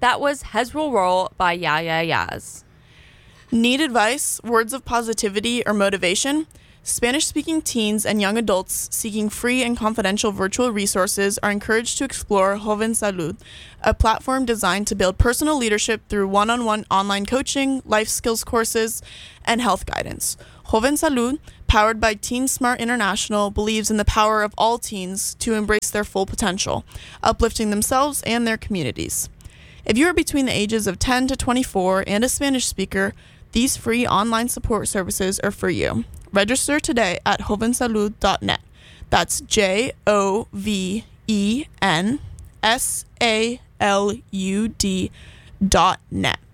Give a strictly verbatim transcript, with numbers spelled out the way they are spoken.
That was Hezrol Roll by Ya Ya Yaz. Need advice, words of positivity, or motivation? Spanish-speaking teens and young adults seeking free and confidential virtual resources are encouraged to explore Joven Salud, a platform designed to build personal leadership through one-on-one online coaching, life skills courses, and health guidance. Joven Salud, powered by Teen Smart International, believes in the power of all teens to embrace their full potential, uplifting themselves and their communities. If you are between the ages of ten to twenty-four and a Spanish speaker, these free online support services are for you. Register today at joven salud dot net. That's J O V E N S A L U D dot net.